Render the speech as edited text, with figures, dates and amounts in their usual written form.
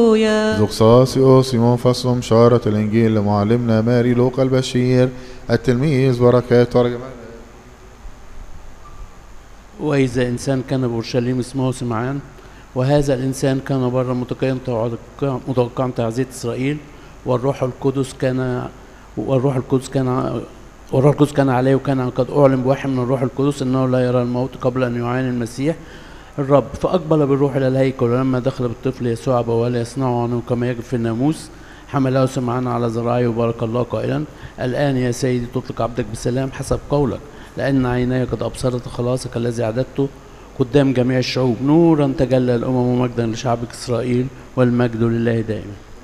هللويا. زقساسيو سيمون فصل شارة الإنجيل لمعلمنا ماري لوقا البشير التلميذ بركات ترجمان. وإذا إنسان كان بأورشليم اسمه سمعان، وهذا الإنسان كان برا متوقعا تعزية إسرائيل، والروح القدس كان عليه، وكان قد أعلن بوحي من الروح القدس أنه لا يرى الموت قبل أن يعاين المسيح الرب. فأقبل بالروح إلى الهيكل، ولما دخل بالطفل يسوع أبواه ليصنعوا عنه كما يجب في الناموس، حمله سمعان على ذراعيه وبارك الله قائلا: الآن يا سيدي تطلق عبدك بسلام حسب قولك، لأن عيناي قد أبصرت خلاصك الذي أعددته قدام جميع الشعوب، نورا تجلى الأمم ومجدا لشعبك إسرائيل، والمجد لله دائما.